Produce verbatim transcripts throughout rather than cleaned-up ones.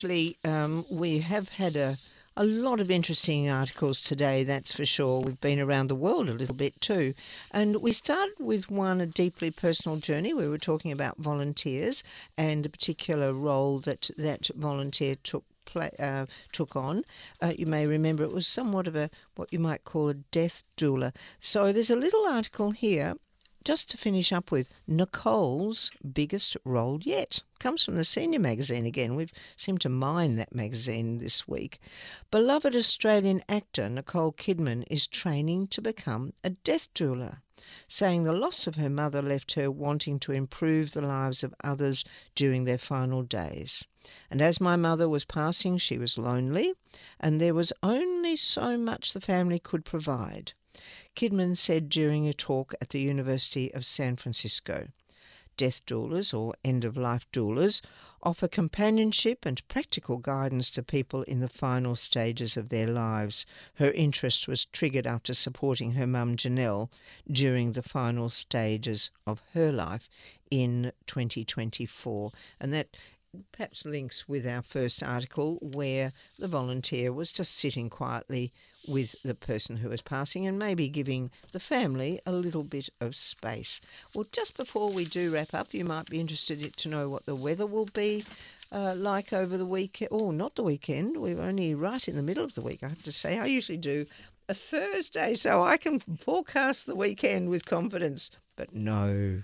Actually, um, we have had a, a lot of interesting articles today, that's for sure. We've been around the world a little bit too. And we started with one, a deeply personal journey. We were talking about volunteers and the particular role that that volunteer took Play, uh, took on. Uh, you may remember it was somewhat of a what you might call a death doula. So there's a little article here just to finish up with Nicole's biggest role yet. Comes from the Senior magazine again. We've seemed to mine that magazine this week. Beloved Australian actor Nicole Kidman is training to become a death doula, saying the loss of her mother left her wanting to improve the lives of others during their final days. And as my mother was passing, she was lonely, and there was only so much the family could provide. Kidman said during a talk at the University of San Francisco. Death doulas, or end-of-life doulas, offer companionship and practical guidance to people in the final stages of their lives. Her interest was triggered after supporting her mum Janelle during the final stages of her life in twenty twenty-four. And that perhaps links with our first article, where the volunteer was just sitting quietly with the person who was passing and maybe giving the family a little bit of space. Well, just before we do wrap up, you might be interested to know what the weather will be uh, like over the weekend. Oh, not the weekend. We're only right in the middle of the week, I have to say. I usually do a Thursday, so I can forecast the weekend with confidence. But no.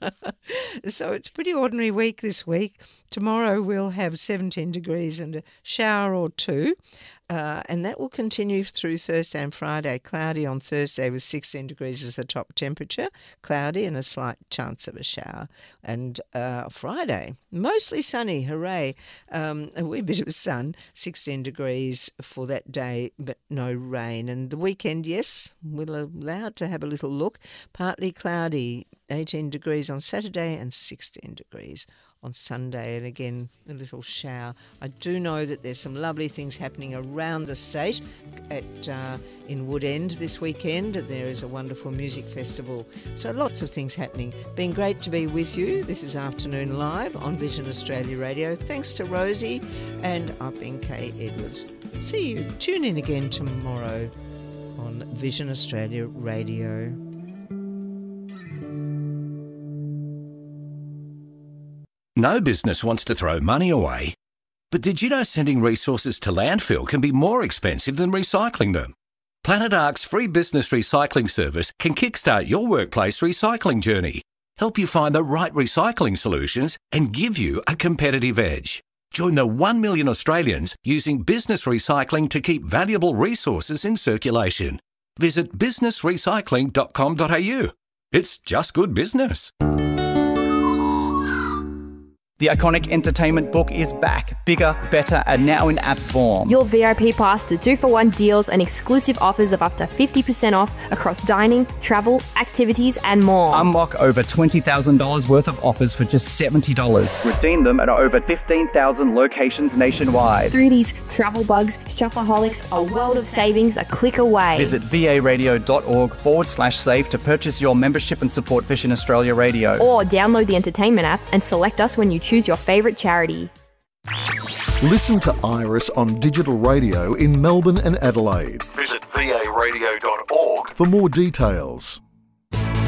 So it's a pretty ordinary week this week. Tomorrow we'll have seventeen degrees and a shower or two. Uh, and that will continue through Thursday and Friday. Cloudy on Thursday with sixteen degrees as the top temperature. Cloudy and a slight chance of a shower. And uh, Friday, mostly sunny, hooray. Um, a wee bit of sun, sixteen degrees for that day, but no rain. And the weekend, yes, we're allowed to have a little look. Partly cloudy, eighteen degrees on Saturday and sixteen degrees on Sunday, and again a little shower. I do know that there's some lovely things happening around the state at uh, in Woodend this weekend. There is a wonderful music festival, so lots of things happening. Been great to be with you. This is Afternoon Live on Vision Australia Radio. Thanks to Rosie, and I've been Kay Edwards. See you. Tune in again tomorrow on Vision Australia Radio. No business wants to throw money away. But did you know sending resources to landfill can be more expensive than recycling them? Planet Ark's free business recycling service can kickstart your workplace recycling journey, help you find the right recycling solutions, and give you a competitive edge. Join the one million Australians using business recycling to keep valuable resources in circulation. Visit business recycling dot com dot a u. It's just good business. The Iconic Entertainment book is back, bigger, better, and now in app form. Your V I P pass to two for one deals and exclusive offers of up to fifty percent off across dining, travel, activities, and more. Unlock over twenty thousand dollars worth of offers for just seventy dollars. Redeem them at over fifteen thousand locations nationwide. Through these travel bugs, shopaholics, a world of savings a click away. Visit varadio.org forward slash save to purchase your membership and support Vision Australia Radio. Or download the entertainment app and select us when you choose your favourite charity. Listen to Iris on digital radio in Melbourne and Adelaide. Visit v a radio dot org for more details.